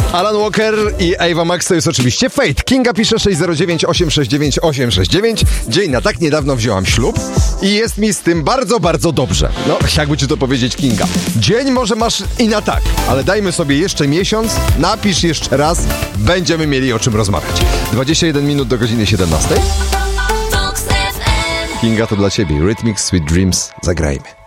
Alan Walker i Ava Max to jest oczywiście Fate. Kinga pisze 609 869 869. Dzień na tak niedawno wzięłam ślub i jest mi z tym bardzo, bardzo dobrze. No, jakby ci to powiedzieć, Kinga. Dzień może masz i na tak, ale dajmy sobie jeszcze miesiąc, napisz jeszcze raz, będziemy mieli o czym rozmawiać. 21 minut do godziny 17. Kinga, to dla ciebie. Rhythmic Sweet Dreams. Zagrajmy.